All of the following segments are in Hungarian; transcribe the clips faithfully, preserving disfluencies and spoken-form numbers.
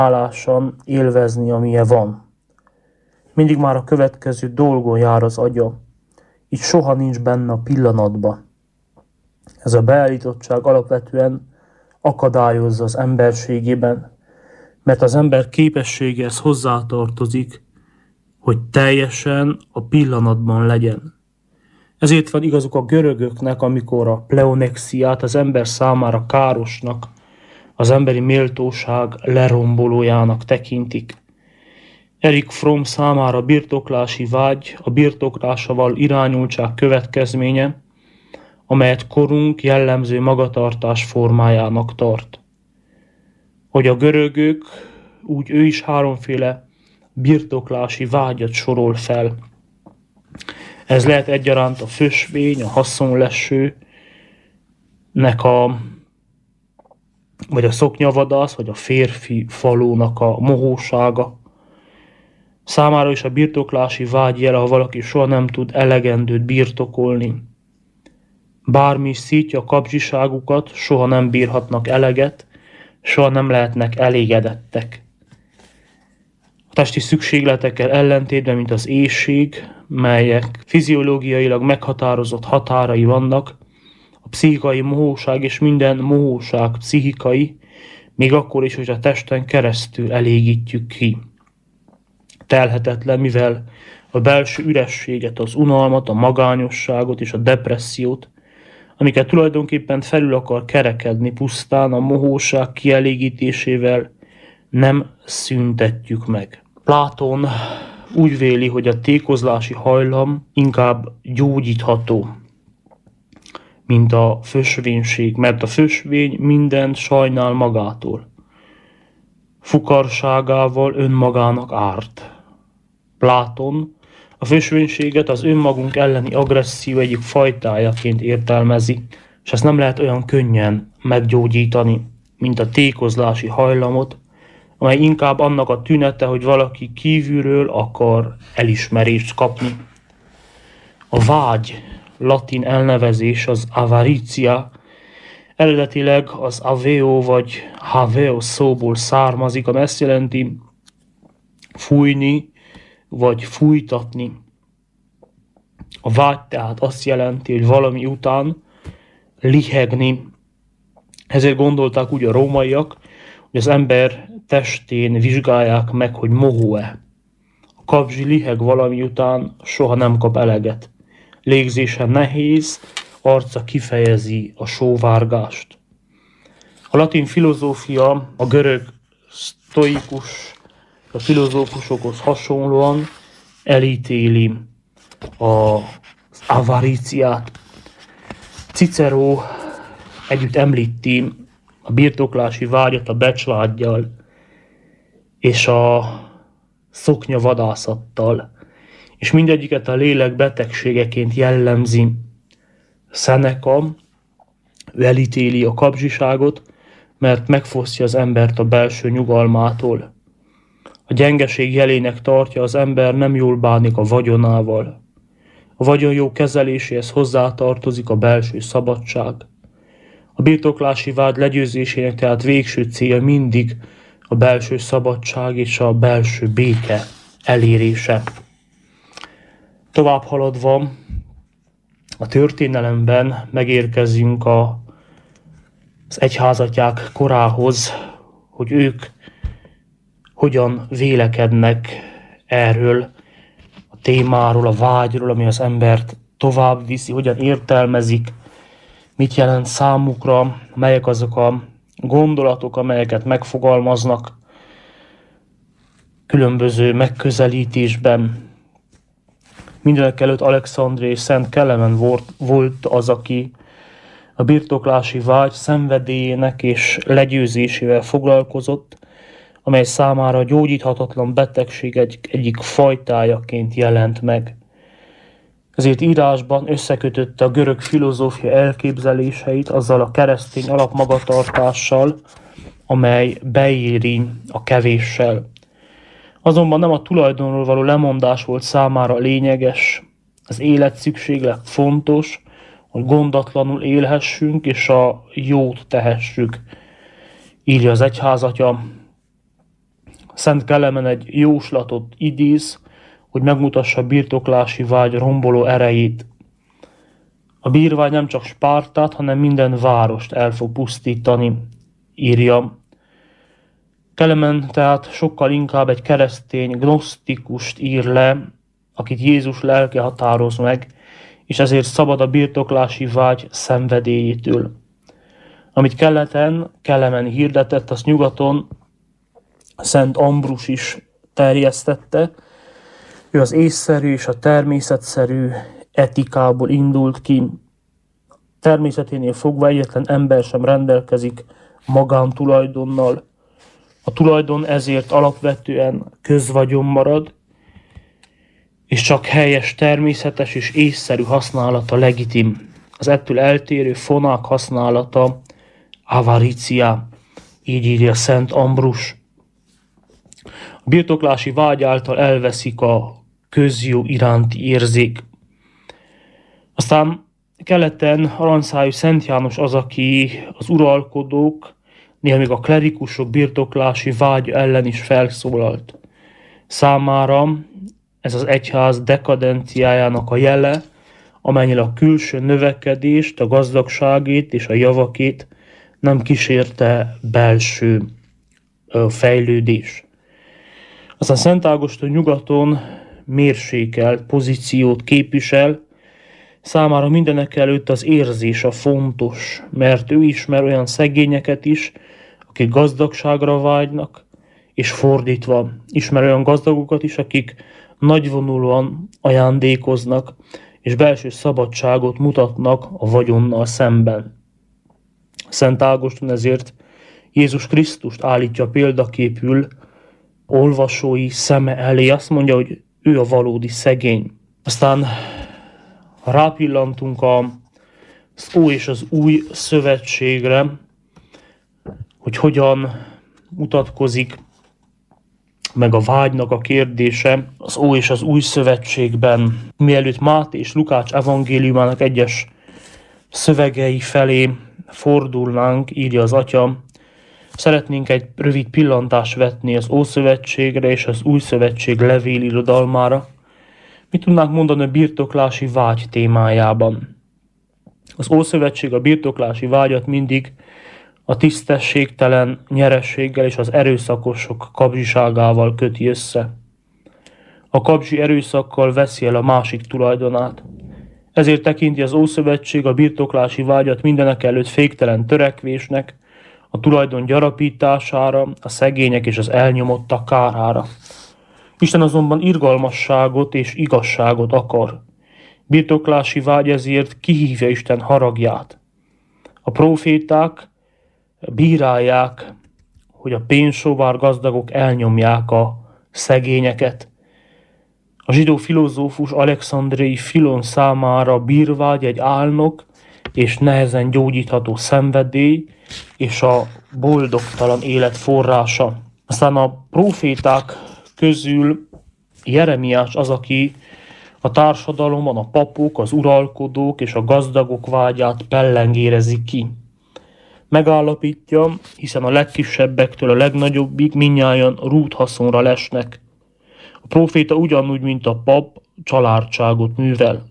hálásan élvezni, amilyen van. Mindig már a következő dolgon jár az agya, így soha nincs benne a pillanatba. Ez a beállítottság alapvetően akadályozza az emberségében, mert az ember képességéhez hozzátartozik, hogy teljesen a pillanatban legyen. Ezért van igazuk a görögöknek, amikor a pleonexiát az ember számára károsnak, az emberi méltóság lerombolójának tekintik. Erik Fromm számára a birtoklási vágy a birtoklásával irányultság következménye, amelyet korunk jellemző magatartás formájának tart. Hogy a görögök, úgy ő is háromféle birtoklási vágyat sorol fel. Ez lehet egyaránt a fösvény, a haszonlesőnek a, vagy a szoknyavadász, vagy a férfi falónak a mohósága. Számára is a birtoklási vágy jele, ha valaki soha nem tud elegendőt birtokolni. Bármi is szítja a kapzsiságukat, soha nem bírhatnak eleget, soha nem lehetnek elégedettek. A testi szükségletekkel ellentétben, mint az éhség, melyek fiziológiailag meghatározott határai vannak, a pszichikai mohóság és minden mohóság pszichikai, még akkor is, hogy a testen keresztül elégítjük ki. Telhetetlen, mivel a belső ürességet, az unalmat, a magányosságot és a depressziót, amiket tulajdonképpen felül akar kerekedni pusztán a mohóság kielégítésével, nem szüntetjük meg. Plátón úgy véli, hogy a tékozlási hajlam inkább gyógyítható, mint a fösvénység, mert a fösvény mindent sajnál magától. Fukarságával önmagának árt. Plátón a fösvénységet az önmagunk elleni agresszió egyik fajtájaként értelmezi, és ezt nem lehet olyan könnyen meggyógyítani, mint a tékozlási hajlamot, amely inkább annak a tünete, hogy valaki kívülről akar elismerést kapni. A vágy latin elnevezés az avaritia, eredetileg az aveo vagy haveo szóból származik, ami ezt jelenti fújni vagy fújtatni. A vágy tehát azt jelenti, hogy valami után lihegni. Ezért gondolták úgy a rómaiak, hogy az ember testén vizsgálják meg, hogy mohó-e. A kapzsi liheg valami után soha nem kap eleget. Légzése nehéz, arca kifejezi a sóvárgást. A latin filozófia a görög sztoikus, a filozófusokhoz hasonlóan elítéli az avariciát. Cicero együtt említi a birtoklási vágyat a becsvággyal és a szoknya vadászattal, és mindegyiket a lélek betegségeként jellemzi. Seneca, ő elítéli a kapzsiságot, mert megfosztja az embert a belső nyugalmától. A gyengeség jelének tartja, az ember nem jól bánik a vagyonával. A vagyon jó kezeléséhez hozzátartozik a belső szabadság. A birtoklási vágy legyőzésének tehát végső cél mindig a belső szabadság és a belső béke elérése. Tovább haladva a történelemben megérkezünk a, az egyházatják korához, hogy ők hogyan vélekednek erről a témáról, a vágyról, ami az embert tovább viszi, hogyan értelmezik, mit jelent számukra, melyek azok a gondolatok, amelyeket megfogalmaznak különböző megközelítésben. Mindenekelőtt Alexandria és Szent Kelemen volt, volt az, aki a birtoklási vágy szenvedélyének és legyőzésével foglalkozott, amely számára a gyógyíthatatlan betegség egy, egyik fajtájaként jelent meg. Ezért írásban összekötötte a görög filozófia elképzeléseit azzal a keresztény alapmagatartással, amely beéri a kevéssel. Azonban nem a tulajdonról való lemondás volt számára lényeges, az élet szükséglet fontos, hogy gondatlanul élhessünk és a jót tehessük, írja az egyházatja. Szent Kelemen egy jóslatot idéz, hogy megmutassa a birtoklási vágy romboló erejét. A bírvágy nem csak Spártát, hanem minden várost el fog pusztítani, írja. Kelemen tehát sokkal inkább egy keresztény gnosztikust ír le, akit Jézus lelke határoz meg, és ezért szabad a birtoklási vágy szenvedélyétől. Amit keleten, Kelemen hirdetett, azt nyugaton Szent Ambrus is terjesztette. Ő az észszerű és a természetszerű etikából indult ki. Természeténél fogva egyetlen ember sem rendelkezik magántulajdonnal. A tulajdon ezért alapvetően közvagyon marad, és csak helyes, természetes és észszerű használata legitim. Az ettől eltérő fonák használata avaricia, így írja Szent Ambrus. A birtoklási vágy által elveszik a közjó iránti érzék. Aztán keleten aranyszájú Szent János az, aki az uralkodók, néha még a klerikusok birtoklási vágy ellen is felszólalt. Számára ez az egyház dekadenciájának a jele, amennyire a külső növekedést, a gazdagságét és a javakét nem kísérte belső fejlődés. Aztán Szent Ágoston nyugaton mérsékelt pozíciót képvisel, számára mindenek előtt az érzés a fontos, mert ő ismer olyan szegényeket is, akik gazdagságra vágynak, és fordítva ismer olyan gazdagokat is, akik nagyvonulóan ajándékoznak, és belső szabadságot mutatnak a vagyonnal szemben. Szent Ágoston ezért Jézus Krisztust állítja példaképül olvasói szeme elé, azt mondja, hogy ő a valódi szegény. Aztán ha rápillantunk az Ó és az Új Szövetségre, hogy hogyan mutatkozik meg a vágynak a kérdése az Ó és az Új Szövetségben, mielőtt Máté és Lukács evangéliumának egyes szövegei felé fordulnánk, írja az Atya, szeretnénk egy rövid pillantást vetni az Ószövetségre és az Új Szövetség levélirodalmára. Mit tudnánk mondani a birtoklási vágy témájában? Az Ószövetség a birtoklási vágyat mindig a tisztességtelen nyerességgel és az erőszakosok kapzsiságával köti össze. A kapzsi erőszakkal veszi el a másik tulajdonát. Ezért tekinti az Ószövetség a birtoklási vágyat mindenekelőtt féktelen törekvésnek, a tulajdon gyarapítására, a szegények és az elnyomottak kárára. Isten azonban irgalmasságot és igazságot akar. Birtoklási vágy ezért kihívja Isten haragját. A próféták bírálják, hogy a pénzsóvár gazdagok elnyomják a szegényeket. A zsidó filozófus Alexandriai Filon számára bírvágy egy álnok és nehezen gyógyítható szenvedély és a boldogtalan élet forrása. Aztán a próféták közül Jeremiás az, aki a társadalomban a papok, az uralkodók és a gazdagok vágyát pellengérezik ki. Megállapítja, hiszen a legkisebbektől a legnagyobbig mindnyájan rúthaszonra lesnek. A próféta ugyanúgy, mint a pap, családságot művel.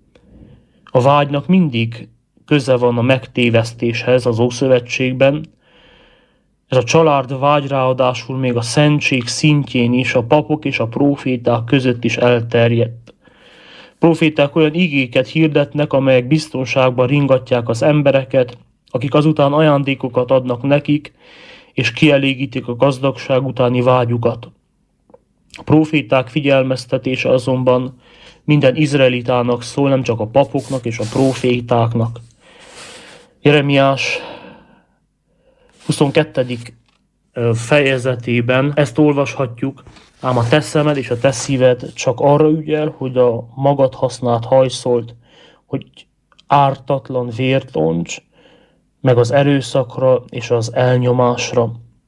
A vágynak mindig köze van a megtévesztéshez az Ószövetségben. Ez a család vágy ráadásul még a szentség szintjén is a papok és a próféták között is elterjedt. Próféták olyan igéket hirdetnek, amelyek biztonságban ringatják az embereket, akik azután ajándékokat adnak nekik, és kielégítik a gazdagság utáni vágyukat. A próféták figyelmeztetése azonban minden izraelitának szól, nem csak a papoknak és a prófétáknak. Jeremiás huszonkettedik fejezetében ezt olvashatjuk, ám a te szemed és a te szíved csak arra ügyel, hogy a magad használt hajszolt, hogy ártatlan vért onts, meg az erőszakra és az elnyomásra.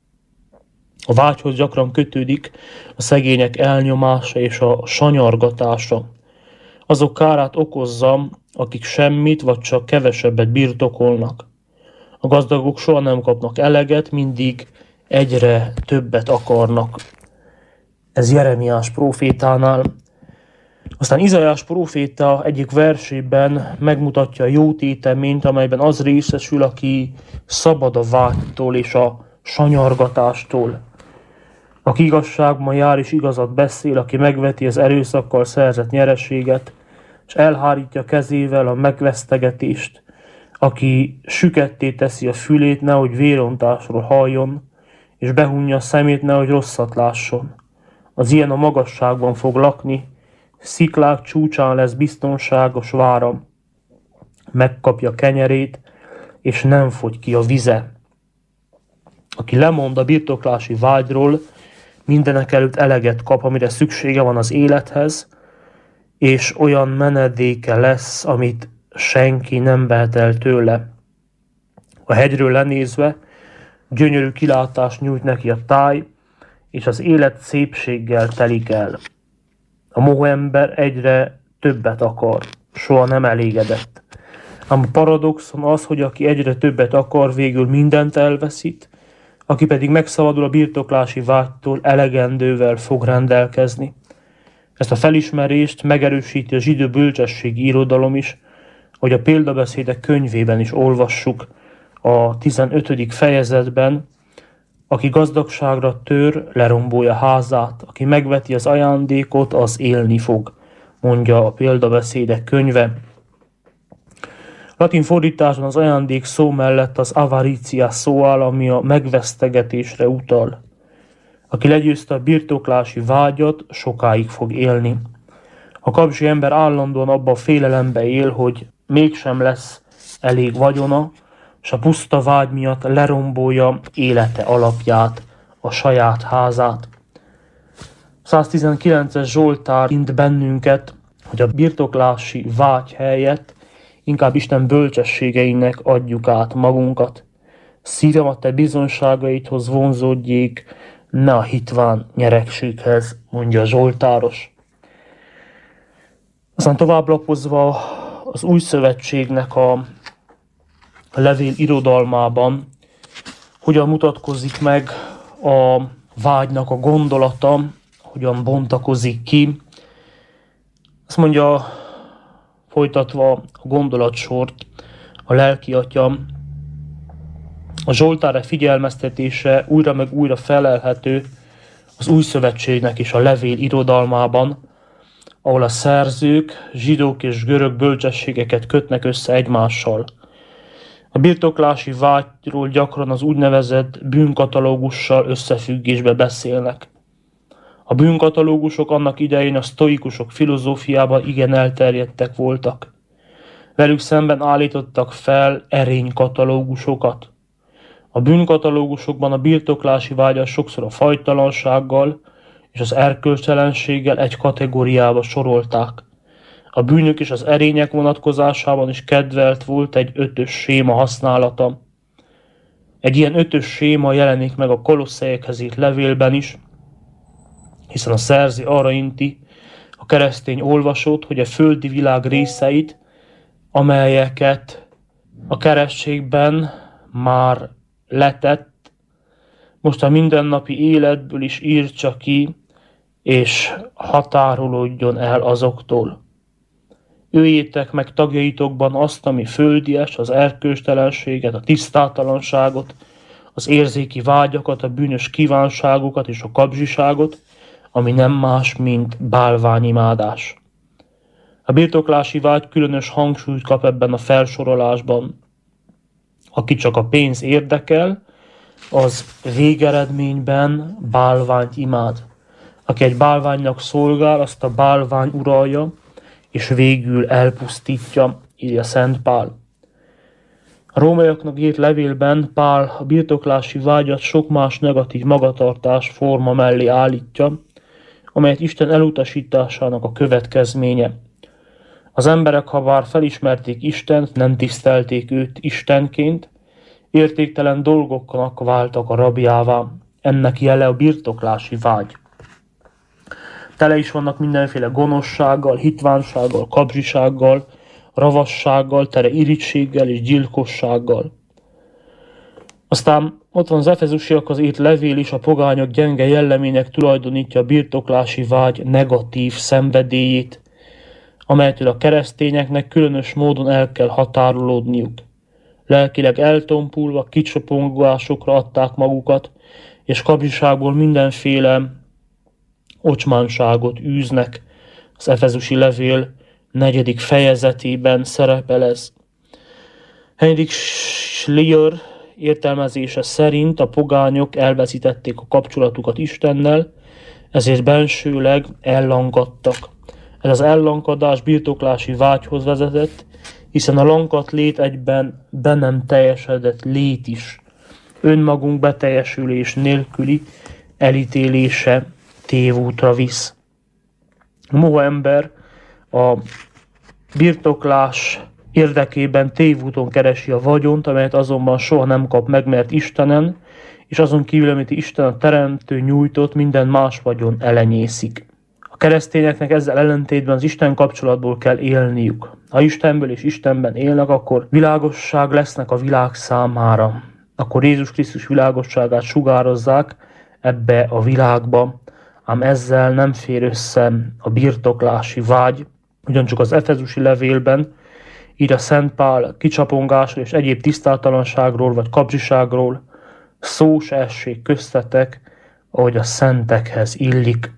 A vágyhoz gyakran kötődik a szegények elnyomása és a sanyargatása. Azok kárát okozza, akik semmit vagy csak kevesebbet birtokolnak. A gazdagok soha nem kapnak eleget, mindig egyre többet akarnak. Ez Jeremiás prófétánál. Aztán Izaiás próféta egyik versében megmutatja a jó téteményt, amelyben az részesül, aki szabad a vágytól és a sanyargatástól. Aki igazságban jár és igazat beszél, aki megveti az erőszakkal szerzett nyereséget, és elhárítja kezével a megvesztegetést, aki süketté teszi a fülét, nehogy vérontásról halljon, és behunja a szemét, nehogy rosszat lásson. Az ilyen a magasságban fog lakni, sziklák csúcsán lesz biztonságos vára, megkapja kenyerét, és nem fogy ki a vize. Aki lemond a birtoklási vágyról, mindenek előtt eleget kap, amire szüksége van az élethez, és olyan menedéke lesz, amit senki nem vehet el tőle. A hegyről lenézve gyönyörű kilátást nyújt neki a táj, és az élet szépséggel telik el. A mohó ember egyre többet akar, soha nem elégedett. Ám a paradoxon az, hogy aki egyre többet akar, végül mindent elveszít, aki pedig megszabadul a birtoklási vágytól, elegendővel fog rendelkezni. Ezt a felismerést megerősíti a zsidó bölcsességi irodalom is, hogy a példabeszédek könyvében is olvassuk a tizenötödik fejezetben, aki gazdagságra tör, lerombolja házát, aki megveti az ajándékot, az élni fog, mondja a példabeszédek könyve. Latin fordításban az ajándék szó mellett az avaritia szó áll, ami a megvesztegetésre utal. Aki legyőzte a birtoklási vágyat, sokáig fog élni. A kapzsi ember állandóan abba a félelembe él, hogy mégsem lesz elég vagyona, és a puszta vágy miatt lerombolja élete alapját, a saját házát. száztizenkilences Zsoltár int bennünket, hogy a birtoklási vágy helyett inkább Isten bölcsességeinek adjuk át magunkat. Szívem a te bizonságaidhoz vonzódjék, ne a hitván nyeregséghez, mondja a zsoltáros. Aztán tovább lapozva az Új Szövetségnek a levél irodalmában hogyan mutatkozik meg a vágynak a gondolata, hogyan bontakozik ki. Azt mondja, folytatva a gondolatsort, a lelki atya, a Zsoltár figyelmeztetése újra meg újra felelhető az Új Szövetségnek és a levél irodalmában, ahol a szerzők zsidók és görög bölcsességeket kötnek össze egymással. A birtoklási vágyról gyakran az úgynevezett bűnkatalógussal összefüggésbe beszélnek. A bűnkatalógusok annak idején a sztoikusok filozófiában igen elterjedtek voltak. Velük szemben állítottak fel erénykatalógusokat. A bűnkatalógusokban a birtoklási vágyat sokszor a fajtalansággal és az erkölcstelenséggel egy kategóriába sorolták. A bűnök és az erények vonatkozásában is kedvelt volt egy ötös séma használata. Egy ilyen ötös séma jelenik meg a Kolosszaiekhez írt levélben is, hiszen a szerző arra inti a keresztény olvasót, hogy a földi világ részeit, amelyeket a keresztségben már letett, most a mindennapi életből is írtsa ki, és határolódjon el azoktól. Öljétek meg tagjaitokban azt, ami földies, az erkölcstelenséget, a tisztátalanságot, az érzéki vágyakat, a bűnös kívánságokat és a kapzsiságot, ami nem más, mint bálványimádás. A birtoklási vágy különös hangsúlyt kap ebben a felsorolásban. Aki csak a pénz érdekel, az végeredményben bálványt imád. Aki egy bálványnak szolgál, azt a bálvány uralja, és végül elpusztítja, írja Szent Pál. A rómaiaknak írt levélben Pál a birtoklási vágyat sok más negatív magatartás forma mellé állítja, amelyet Isten elutasításának a következménye. Az emberek, ha bár felismerték Istent, nem tisztelték őt Istenként, értéktelen dolgoknak váltak a rabjává. Ennek jele a birtoklási vágy. Tele is vannak mindenféle gonoszsággal, hitvánsággal, kapzsisággal, ravassággal, tere irítséggel és gyilkossággal. Aztán ott van az efezusiakhoz írt levél is, a pogányok gyenge jellemének tulajdonítja a birtoklási vágy negatív szenvedélyét, amelytől a keresztényeknek különös módon el kell határolódniuk. Lelkileg eltompulva kicsapongásokra adták magukat, és kapzsiságból mindenféle ocsmánságot űznek. Az efezusi levél negyedik fejezetében szerepel ez. Heinrich Schlier értelmezése szerint a pogányok elveszítették a kapcsolatukat Istennel, ezért bensőleg ellangadtak. Ez az ellankadás birtoklási vágyhoz vezetett, hiszen a lankadt lét egyben be nem teljesedett lét is. Önmagunk beteljesülés nélküli elítélése tévútra visz. A moha ember a birtoklás érdekében tévúton keresi a vagyont, amelyet azonban soha nem kap meg, mert Istenen, és azon kívül, amit Isten a teremtő nyújtott, minden más vagyon elenyészik. A keresztényeknek ezzel ellentétben az Isten kapcsolatból kell élniük. Ha Istenből és Istenben élnek, akkor világosság lesznek a világ számára. Akkor Jézus Krisztus világosságát sugározzák ebbe a világba, ám ezzel nem fér össze a birtoklási vágy. Ugyancsak az efezusi levélben így a Szent Pál kicsapongásról és egyéb tisztátalanságról vagy kapzsiságról szó se essék köztetek, ahogy a szentekhez illik.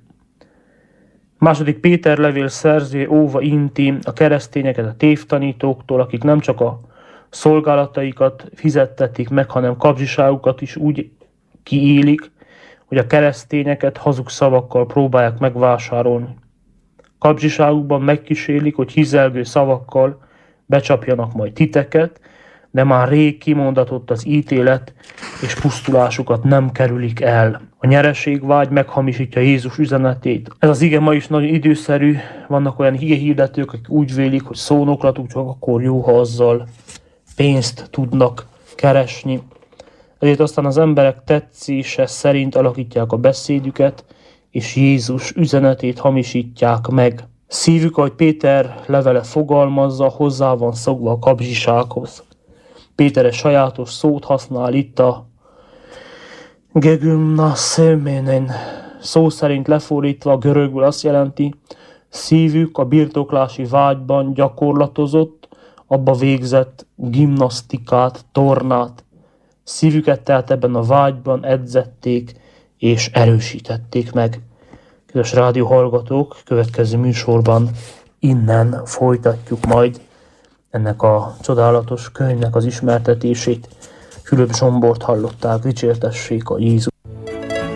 Második Péter levél szerzője óva inti a keresztényeket a tévtanítóktól, akik nem csak a szolgálataikat fizettetik meg, hanem kapzsiságukat is úgy kiélik, hogy a keresztényeket hazug szavakkal próbálják megvásárolni. Kapzsiságukban megkísérlik, hogy hizelgő szavakkal becsapjanak majd titeket, de már rég kimondatott az ítélet, és pusztulásukat nem kerülik el. A nyereségvágy meghamisítja Jézus üzenetét. Ez az ige ma is nagyon időszerű, vannak olyan igehirdetők, akik úgy vélik, hogy szónoklatuk csak akkor jó, ha azzal pénzt tudnak keresni. Ezért aztán az emberek tetszése szerint alakítják a beszédüket, és Jézus üzenetét hamisítják meg. Szívük, ahogy Péter levele fogalmazza, hozzá van szokva a kapzsisághoz. Péter egy sajátos szót használ itt a gegymnaszemenen. Szó szerint lefordítva a görögből azt jelenti, szívük a birtoklási vágyban gyakorlatozott, abba végzett gimnasztikát, tornát. Szívüket tehát ebben a vágyban edzették és erősítették meg. Kedves rádióhallgatók, következő műsorban innen folytatjuk majd ennek a csodálatos könyvnek az ismertetését. Fülöp Zsombort hallották, dicsértessék a Jézus.